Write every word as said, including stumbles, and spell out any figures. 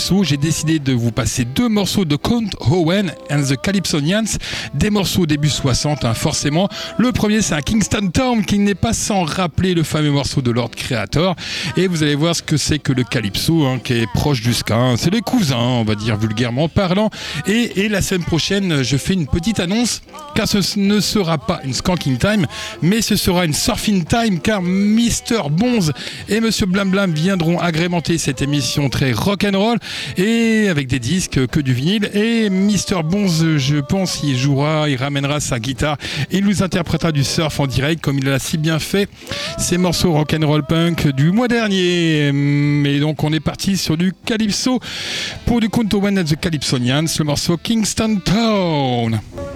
Calypso, j'ai décidé de vous passer deux morceaux de Count Owen and the Calypsonians, des morceaux début soixante, hein, forcément. Le premier, c'est un Kingston Town qui n'est pas sans rappeler le fameux morceau de Lord Creator. Et vous allez voir ce que c'est que le Calypso, hein, qui est proche du ska. Hein. C'est les cousins, on va dire vulgairement parlant. Et, et la semaine prochaine, je fais une petite annonce, car ce ne sera pas une skanking time, mais ce sera une surfing time, car Mister Bonz et Monsieur Blam Blam viendront agrémenter cette émission très rock'n'roll et avec des disques que du vinyle. Et Mister Bonz, je pense, il jouera, il ramènera sa guitare et il nous interprétera du surf en direct comme il l'a si bien fait ces morceaux rock'n'roll punk du mois dernier. Et donc on est parti sur du Calypso pour du Count Owen and the Calypsonians, le morceau Kingston Town.